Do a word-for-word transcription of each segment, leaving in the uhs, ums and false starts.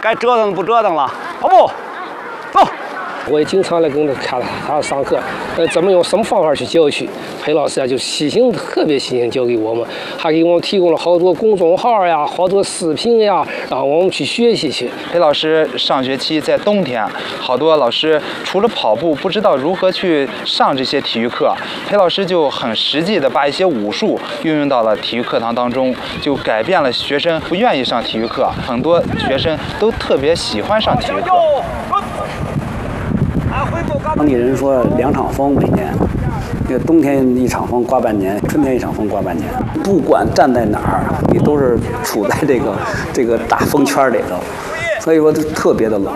该折腾不折腾了，好不？走。 我也经常来跟他看他上课，呃，怎么用什么方法去教学？裴老师啊，就细心，特别细心教给我们，还给我们提供了好多公众号呀，好多视频呀，让我们去学习去。 裴老师上学期在冬天，好多老师除了跑步，不知道如何去上这些体育课，裴老师就很实际的把一些武术运用到了体育课堂当中，就改变了学生不愿意上体育课，很多学生都特别喜欢上体育课。 当地人说两场风每年，这个冬天一场风刮半年，春天一场风刮半年。不管站在哪儿，你都是处在这个这个大风圈里头，所以说就特别的冷。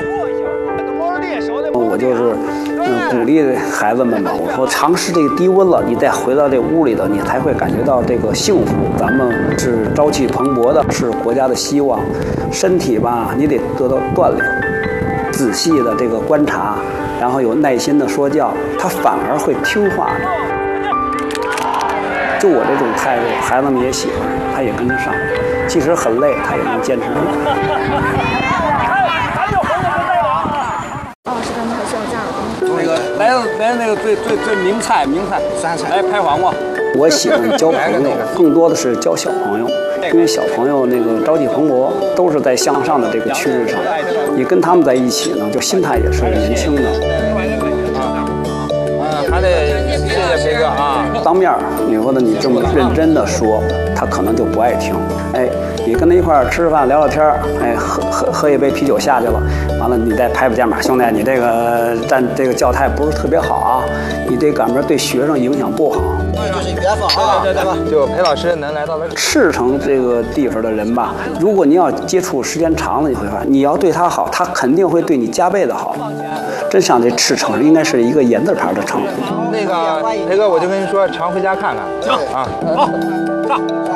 我就是嗯鼓励孩子们吧，我说尝试这个低温了，你再回到这屋里头，你才会感觉到这个幸福。咱们是朝气蓬勃的，是国家的希望。身体吧，你得得到锻炼，仔细的这个观察。然后有耐心的说教，他反而会听话的。就我这种态度，孩子们也喜欢，他也跟着上。即使很累，他也能坚持住。 哦，是他们还需要这样的。 那个来来那个最最最名菜名菜三菜来拍黄瓜。 我喜欢交朋友，更多的是交小朋友，因为小朋友那个朝气蓬勃，都是在向上的这个趋势上。你跟他们在一起呢，就心态也是年轻的。 嗯，还得谢谢裴哥啊。 当面你说的你这么认真的说，他可能就不爱听。哎，你跟他一块儿吃饭聊聊天，哎，喝喝喝一杯啤酒下去了，完了你再拍拍肩膀，兄弟，你这个站这个教态不是特别好啊，你这赶明对学生影响不好。 就是别放啊，对对对，就裴老师能来到了赤城这个地方的人吧，如果你要接触时间长了，你会发现你要对他好，他肯定会对你加倍的好。真像这赤城应该是一个言字旁的城。 那个裴哥，我就跟你说，常回家看看。行啊， 好，上。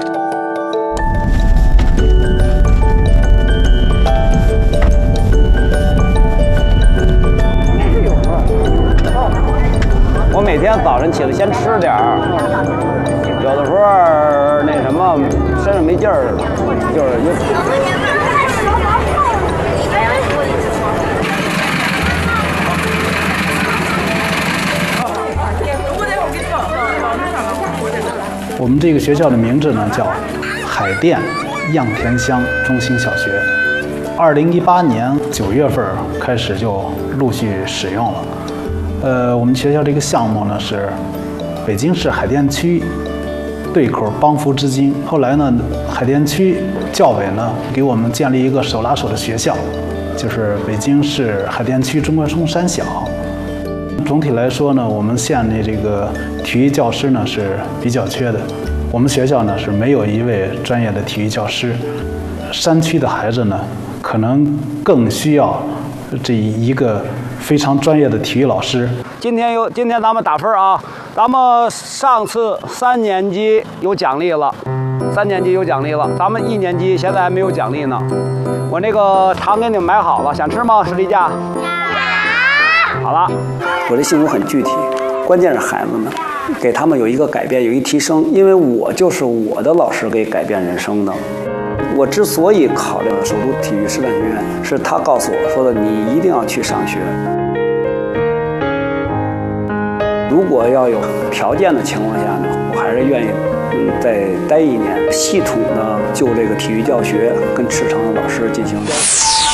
我每天早晨起来先吃点儿，有的时候那什么身上没劲儿，就是有。 我们这个学校的名字呢叫海淀样田乡中心小学，二零一八年九月份开始就陆续使用了。呃，我们学校这个项目呢是北京市海淀区对口帮扶之金。后来呢，海淀区教委呢给我们建立一个手拉手的学校，就是北京市海淀区中关村三小。总体来说呢，我们县的这个体育教师呢是比较缺的。我们学校呢是没有一位专业的体育教师，山区的孩子呢可能更需要这一个非常专业的体育老师。 今天有，今天咱们打分啊，咱们上次三年级有奖励了，三年级有奖励了，咱们一年级现在还没有奖励呢。我那个糖给你们买好了，想吃吗？士力架。好了， 我的幸福很具体，关键是孩子们，给他们有一个改变，有一提升。因为我就是我的老师给改变人生的。我之所以考虑首都体育师范学院，是他告诉我说的，你一定要去上学。如果要有条件的情况下呢，我还是愿意嗯再待一年，系统的就这个体育教学跟赤城的老师进行。